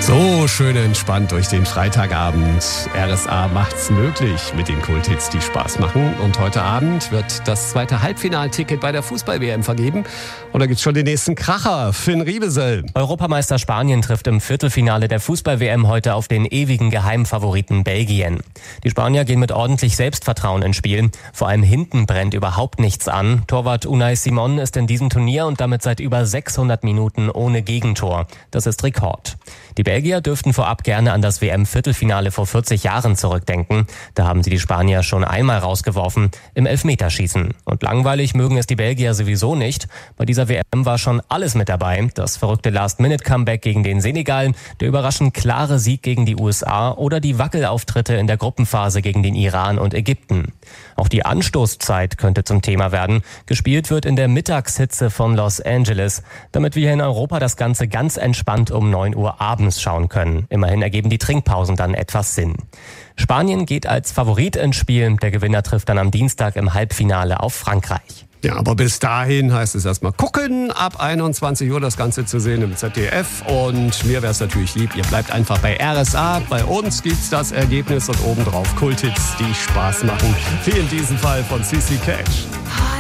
So schön entspannt durch den Freitagabend. RSA macht's möglich mit den Kulthits, die Spaß machen. Und heute Abend wird das zweite Halbfinalticket bei der Fußball-WM vergeben. Und da gibt's schon den nächsten Kracher, Finn Riebesell. Europameister Spanien trifft im Viertelfinale der Fußball-WM heute auf den ewigen Geheimfavoriten Belgien. Die Spanier gehen mit ordentlich Selbstvertrauen ins Spiel. Vor allem hinten brennt überhaupt nichts an. Torwart Unai Simón ist in diesem Turnier und damit seit über 600 Minuten ohne Gegentor. Das ist Rekord. Die Belgier dürften vorab gerne an das WM-Viertelfinale vor 40 Jahren zurückdenken. Da haben sie die Spanier schon einmal rausgeworfen, im Elfmeterschießen. Und langweilig mögen es die Belgier sowieso nicht. Bei dieser WM war schon alles mit dabei. Das verrückte Last-Minute-Comeback gegen den Senegal, der überraschend klare Sieg gegen die USA oder die Wackelauftritte in der Gruppenphase gegen den Iran und Ägypten. Auch die Anstoßzeit könnte zum Thema werden. Gespielt wird in der Mittagshitze von Los Angeles, damit wir hier in Europa das Ganze ganz entspannt um 9 Uhr abends schauen können. Immerhin ergeben die Trinkpausen dann etwas Sinn. Spanien geht als Favorit ins Spiel. Der Gewinner trifft dann am Dienstag im Halbfinale auf Frankreich. Ja, aber bis dahin heißt es erstmal gucken, ab 21 Uhr das Ganze zu sehen im ZDF. Und mir wäre es natürlich lieb, ihr bleibt einfach bei RSA. Bei uns gibt's das Ergebnis und obendrauf Kulthits, die Spaß machen. Wie in diesem Fall von CC Cash.